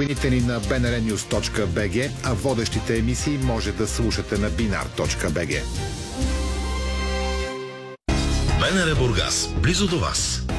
новините ни на bnrnews.bg, а водещите емисии може да слушате на binar.bg. БНР Бургас, близо до вас.